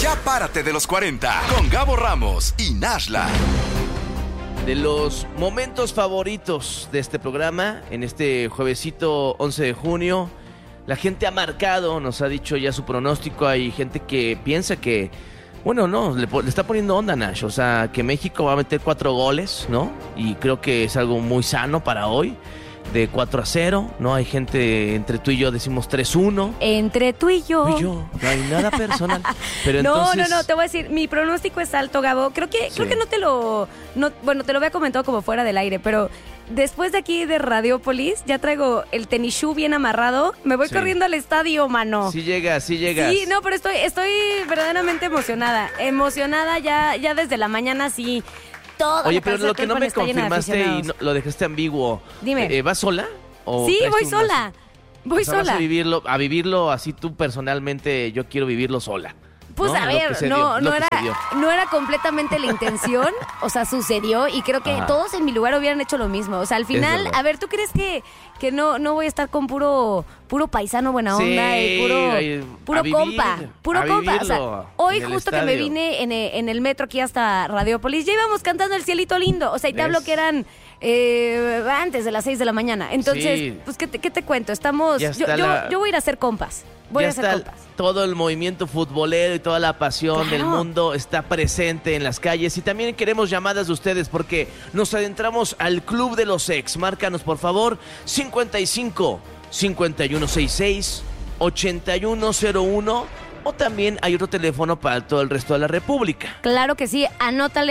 Ya párate de los 40 con Gabo Ramos y Nashla. De los momentos favoritos de este programa, en este juevesito 11 de junio, la gente ha marcado, nos ha dicho ya su pronóstico. Hay gente que piensa que, bueno, no, le está poniendo onda, Nash. O sea, que México va a meter 4 goles, ¿no? Y creo que es algo muy sano para hoy. De 4-0, ¿no? Hay gente, entre tú y yo decimos 3-1. Entre tú y yo. No hay nada personal. Pero No, entonces... te voy a decir, mi pronóstico es alto, Gabo. Creo que no te lo... bueno, te lo había comentado como fuera del aire, pero después de aquí de Radiopolis, ya traigo el tenis shoe bien amarrado. Me voy corriendo al estadio, mano. Sí llegas. Sí, no, pero estoy verdaderamente emocionada. Emocionada ya desde la mañana, sí. Oye, pero lo que no me confirmaste y lo dejaste ambiguo. Dime. ¿Vas sola? Sí, voy sola. Voy sola. Vas a vivirlo así tú personalmente. Yo quiero vivirlo sola. Pues ¿no? a ver, no era completamente la intención, o sea, sucedió y creo que todos en mi lugar hubieran hecho lo mismo. O sea, al final, a ver, ¿tú crees que no voy a estar con puro paisano buena onda y puro compa? O sea, hoy justo que me vine en el metro aquí hasta Radiopolis, ya íbamos cantando El Cielito Lindo. O sea, y te hablo que eran antes de las 6 de la mañana. Entonces, pues, ¿qué te cuento? Estamos... Yo voy a ir a hacer compas. Todo el movimiento futbolero y toda la pasión del mundo está presente en las calles. Y también queremos llamadas de ustedes porque nos adentramos al Club de los Ex. Márcanos, por favor, 55 5166 8101. O también hay otro teléfono para todo el resto de la República. Claro que sí, anótale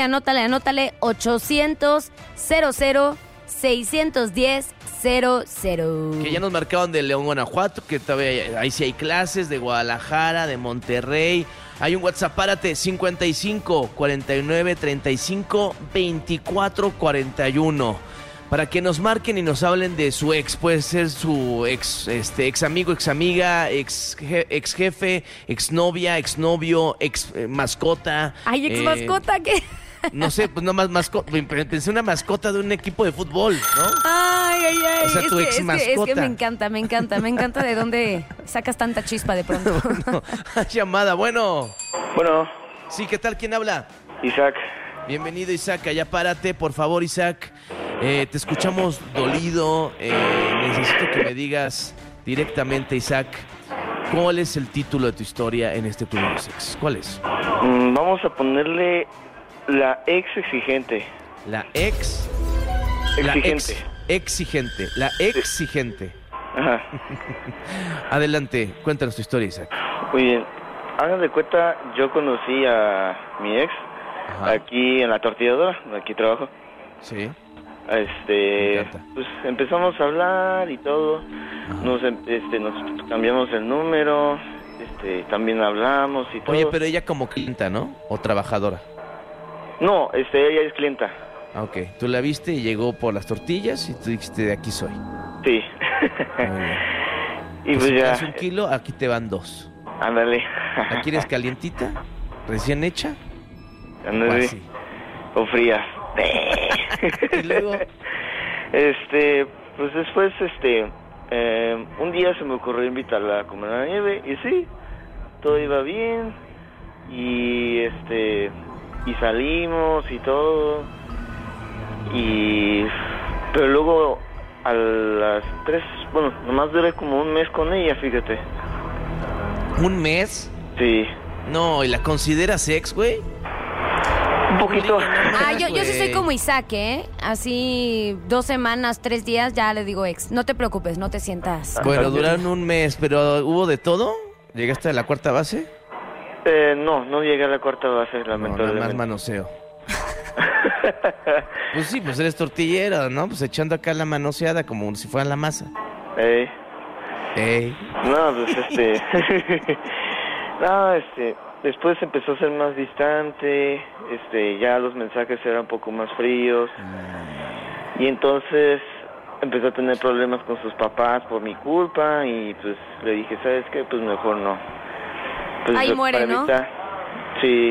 800 00 610 00. Que ya nos marcaban de León, Guanajuato, que todavía ahí sí hay clases, de Guadalajara, de Monterrey. Hay un WhatsApp, párate, 55 49 35 24 41. Para que nos marquen y nos hablen de su ex. Puede ser su ex amigo, ex amiga, ex jefe, ex novia, ex novio, ex mascota. Ay, ex mascota, ¿qué? No sé, pues nomás mascota. Pensé una mascota de un equipo de fútbol, ¿no? Ay. O sea, tu ex mascota. Es que me encanta de dónde sacas tanta chispa de pronto. Bueno, llamada, bueno. Bueno. Sí, ¿qué tal? ¿Quién habla? Isaac. Bienvenido, Isaac. Allá párate, por favor, Isaac. Te escuchamos dolido. Necesito que me digas directamente, Isaac, ¿cuál es el título de tu historia en este Club de los Ex? ¿Cuál es? Vamos a ponerle la ex exigente. La ex... Exigente. La exigente. Ajá. Adelante, cuéntanos tu historia, Isaac. Muy bien. Hagan de cuenta, yo conocí a mi ex aquí en la tortilladora, aquí trabajo. Sí. Pues empezamos a hablar y todo. Nos cambiamos el número, también hablamos y todo. Oye, pero ella como clienta, ¿no? ¿O trabajadora? No, ella es clienta. Ah, ok. Tú la viste y llegó por las tortillas y tú dijiste, de aquí soy. Sí. Y pues si ya. ¿1 kilo? Aquí te van 2. Ándale. ¿La quieres calientita? ¿Recién hecha? Ándale. O frías. Y luego... pues después, un día se me ocurrió invitarla a comer a la nieve y sí, todo iba bien y y salimos y todo pero luego a las 3, bueno, nomás duré como un mes con ella, fíjate. ¿Un mes? Sí. No, ¿y la consideras ex, güey? Un poquito. Yo sí soy como Isaac, ¿eh? Así 2 semanas, 3 días, ya le digo ex. No te preocupes, no te sientas. Bueno, duraron un mes, pero ¿hubo de todo? ¿Llegaste a la cuarta base? No llegué a la cuarta base, lamentablemente. No, nada más manoseo. Pues sí, pues eres tortillero, ¿no? Pues echando acá la manoseada como si fuera la masa. No, pues después empezó a ser más distante, ya los mensajes eran un poco más fríos. Y entonces empezó a tener problemas con sus papás por mi culpa y pues le dije, ¿sabes qué? Pues mejor no. Pues ahí muere, ¿no? Sí.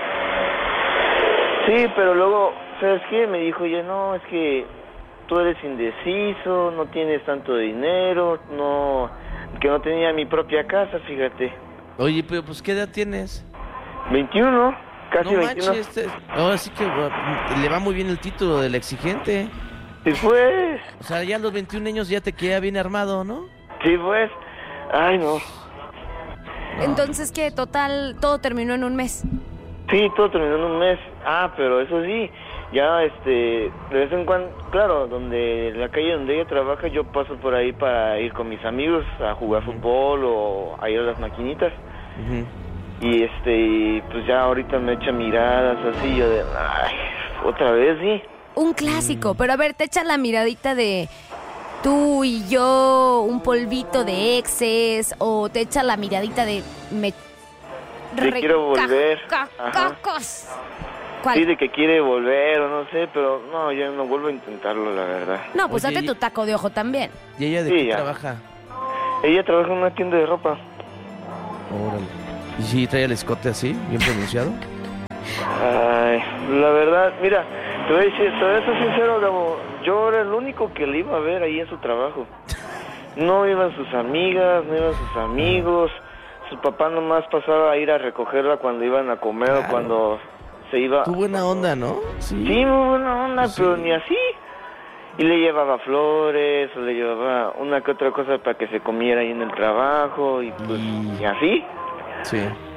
Sí, pero luego, ¿sabes qué? Me dijo, ya no, es que tú eres indeciso, no tienes tanto dinero, que no tenía mi propia casa, fíjate. Oye, pero pues ¿qué edad tienes? 21, casi no 21. Manches, ahora sí que le va muy bien el título del exigente. Sí, pues. O sea, ya a los 21 años ya te queda bien armado, ¿no? Sí, pues. Ay, no. Entonces, ¿qué? Total, todo terminó en un mes. Sí, todo terminó en un mes. Pero eso sí, ya de vez en cuando, claro, la calle donde ella trabaja, yo paso por ahí para ir con mis amigos a jugar fútbol o a ir a las maquinitas. Y pues ya ahorita me echa miradas así, yo de, ay, otra vez, sí. Un clásico, pero a ver, te echa la miradita de tú y yo, un polvito de exes, o te echa la miradita de te quiero volver. Cacos. ¿Cuál? Sí, de que quiere volver o no sé, pero no, ya no vuelvo a intentarlo, la verdad. No, pues date tu taco de ojo también. ¿Y ella de qué trabaja? Ella trabaja en una tienda de ropa. Órale. ¿Y si trae el escote así, bien pronunciado? Ay, la verdad, mira, te voy a ser sincero, Gabo, yo era el único que le iba a ver ahí en su trabajo. No iban sus amigas, no iban sus amigos, su papá nomás pasaba a ir a recogerla cuando iban a comer o cuando se iba. Tu buena onda, ¿no? Sí, muy buena onda, pues pero ni así. Y le llevaba flores, o le llevaba una que otra cosa para que se comiera ahí en el trabajo, y pues, y así. Sí.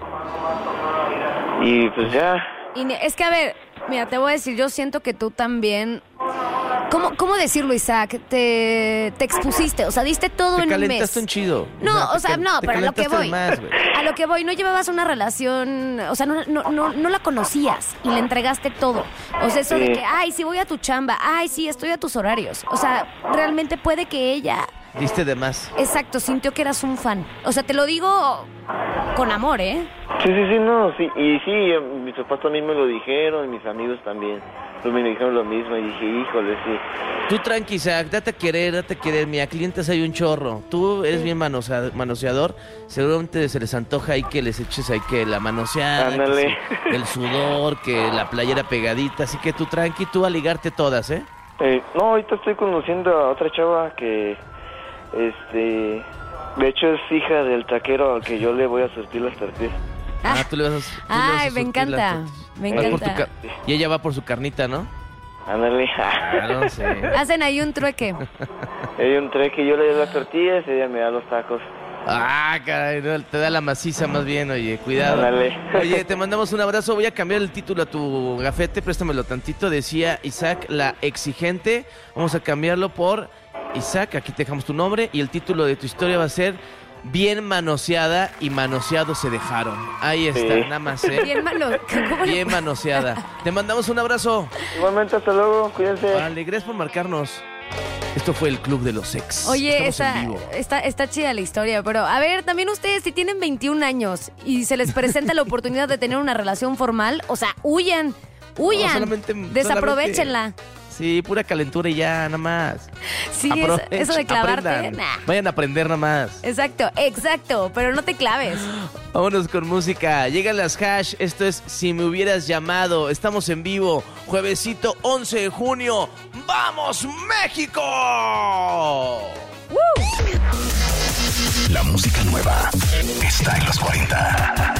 Y pues ya. Y es que, a ver, mira, te voy a decir, yo siento que tú también... ¿Cómo decirlo, Isaac? Te expusiste, o sea, diste todo en un mes. Te calentaste un chido. No, pero a lo que voy. A lo que voy, no llevabas una relación, o sea, no la conocías y le entregaste todo. O sea, eso de que, ay, sí voy a tu chamba, ay, sí, estoy a tus horarios. O sea, realmente puede que ella... Diste de más. Exacto, sintió que eras un fan. O sea, te lo digo con amor, ¿eh? Sí, no, sí. Y sí, mis papás también me lo dijeron, y mis amigos también. Pues me dijeron lo mismo y dije, híjole, sí. Tú tranqui, Isaac, date a querer. Mira, clientes hay un chorro. Tú eres bien manoseador. Seguramente se les antoja ahí que les eches ahí que la manoseada. Ándale. Que el sudor, que la playera pegadita. Así que tú tranqui, tú a ligarte todas, ¿eh? No, ahorita estoy conociendo a otra chava que... de hecho es hija del taquero al que yo le voy a surtir las tortillas. Tú le vas a ay, me encanta. Me encanta. Y ella va por su carnita, ¿no? Ándale. Claro, sí. Hacen ahí un trueque. Hay un trueque, yo le doy las tortillas y ella me da los tacos. Ah, caray, no, te da la maciza más bien, oye, cuidado. Ándale. Oye, te mandamos un abrazo. Voy a cambiar el título a tu gafete, préstamelo tantito. Decía Isaac, la exigente. Vamos a cambiarlo por Isaac, aquí te dejamos tu nombre. Y el título de tu historia va a ser Bien manoseada y manoseados se dejaron. Ahí está, nada más, ¿eh? Bien manoseada. Te mandamos un abrazo. Igualmente, hasta luego, cuídense. Vale, gracias por marcarnos. Esto fue el Club de los Ex. Oye, está chida la historia, pero a ver, también ustedes si tienen 21 años y se les presenta la oportunidad de tener una relación formal, o sea, huyan, desaprovechenla. Sí, pura calentura y ya, nada más. Sí, eso de clavarte. Vayan a aprender nada más. Exacto, pero no te claves. Vámonos con música. Llegan las Hash. Esto es Si me hubieras llamado. Estamos en vivo. Juevesito 11 de junio. ¡Vamos, México! La música nueva está en los 40.